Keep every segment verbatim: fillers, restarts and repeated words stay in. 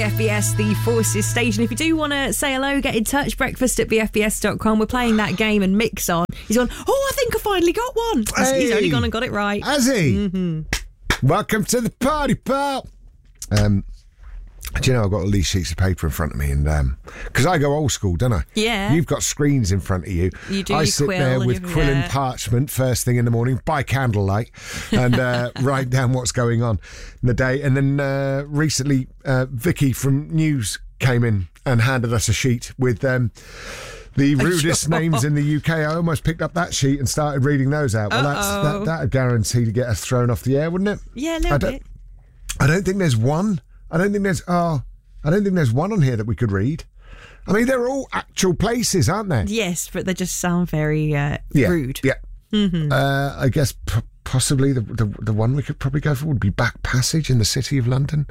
F B S, the Forces station. If you do want to say hello, get in touch. Breakfast at b f b s dot com. We're playing that game, and Mick's on. He's gone, oh, I think I finally got one. Hey. He's only gone and got it right. Has he? Mm-hmm. Welcome to the party, pal. Um, do you know, I've got all these sheets of paper in front of me, and um, because I go old school, don't I? Yeah. You've got screens in front of you. You do. I you sit quill there and with you- quill yeah. and parchment first thing in the morning by candlelight, and uh, write down what's going on in the day. And then uh, recently, uh, Vicky from News came in and handed us a sheet with um, the rudest names in the U K. I almost picked up that sheet and started reading those out. Well, that's, Uh-oh. that that would guarantee to get us thrown off the air, wouldn't it? Yeah, a I little don't, bit. I don't think there's one. I don't think there's. Oh, I don't think there's one on here that we could read. I mean, they're all actual places, aren't they? Yes, but they just sound very uh, Yeah. rude. Yeah. Mm-hmm. Uh, I guess p- possibly the, the the one we could probably go for would be Back Passage in the City of London.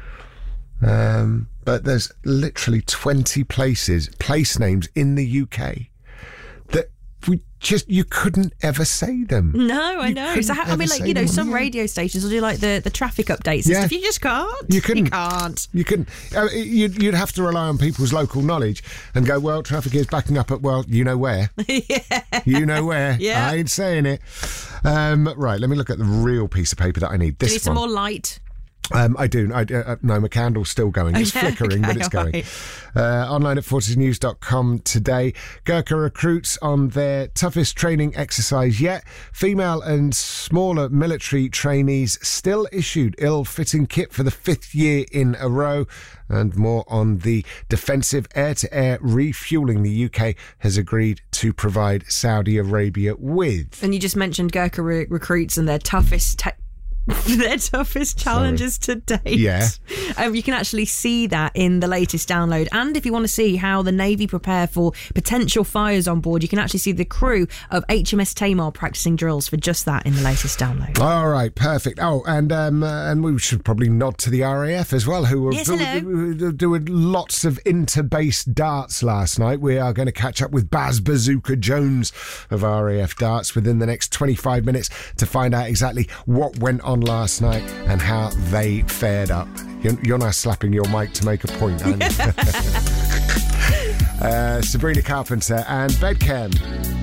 Um, but there's literally twenty places, place names in the U K that we just you couldn't ever say them. No, I You know. So couldn't how, I ever mean, like, say you know, them on some here. radio stations will do like the, the traffic updates and Yeah. stuff. You just can't. You couldn't. You can't. You couldn't. Uh, you'd, you'd have to rely on people's local knowledge and go, well, traffic is backing up at, well, you know where. Yeah. You know where. Yeah. I ain't saying it. Um, right, let me look at the real piece of paper that I need. Do you This need some one. more light? Um, I do. I, uh, no, my candle's still going. It's Okay, flickering, but it's going. right. Uh, online at forces news dot com today. Gurkha recruits on their toughest training exercise yet. Female and smaller military trainees still issued ill-fitting kit for the fifth year in a row. And more on the defensive air-to-air refuelling the U K has agreed to provide Saudi Arabia with. And you just mentioned Gurkha re- recruits and their toughest te- their toughest challenges to date. Yeah. Um, you can actually see that in the latest download. And if you want to see how the Navy prepare for potential fires on board, you can actually see the crew of H M S Tamar practicing drills for just that in the latest download. All right, perfect. Oh, and um, uh, and we should probably nod to the R A F as well, who were Yes, who hello. were doing doing lots of inter-base darts last night. We are going to catch up with Baz Bazooka Jones of R A F Darts within the next twenty-five minutes to find out exactly what went on last night and how they fared up. You're, you're now slapping your mic to make a point, aren't you? uh, Sabrina Carpenter and Bedchem.